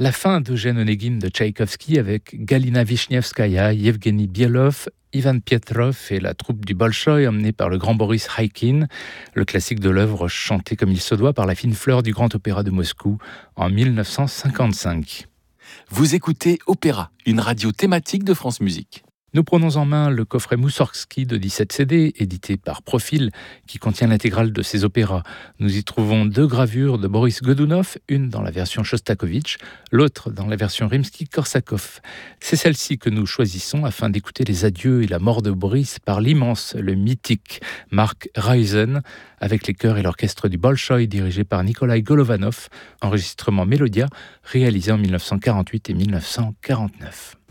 La fin d'Eugène Onegin de Tchaïkovski avec Galina Vichnievskaya, Yevgeny Bielov, Ivan Pietrov et la troupe du Bolchoï emmenée par le grand Boris Raïkine, le classique de l'œuvre chanté comme il se doit par la fine fleur du Grand Opéra de Moscou en 1955. Vous écoutez Opéra, une radio thématique de France Musique. Nous prenons en main le coffret Moussorgsky de 17 CD, édité par Profil, qui contient l'intégrale de ses opéras. Nous y trouvons 2 gravures de Boris Godunov, une dans la version Shostakovich, l'autre dans la version Rimsky-Korsakov. C'est celle-ci que nous choisissons afin d'écouter les adieux et la mort de Boris par l'immense, le mythique Mark Reisen, avec les chœurs et l'orchestre du Bolchoï dirigé par Nikolai Golovanov, enregistrement Mélodia, réalisé en 1948 et 1949.